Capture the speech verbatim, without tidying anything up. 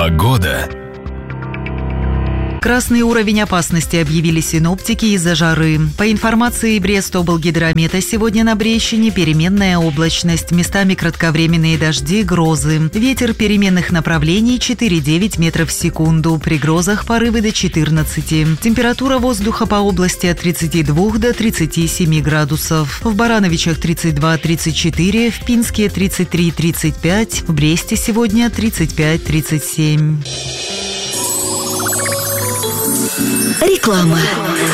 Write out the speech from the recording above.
Погода. Красный уровень опасности объявили синоптики из-за жары. По информации Брест-облгидромета, сегодня на Брещине переменная облачность, местами кратковременные дожди, грозы. Ветер переменных направлений четыре-девять метров в секунду, при грозах порывы до четырнадцати. Температура воздуха по области от тридцати двух до тридцати семи градусов. В Барановичах тридцать два - тридцать четыре, в Пинске тридцать три - тридцать пять, в Бресте сегодня тридцать пять - тридцать семь. Реклама.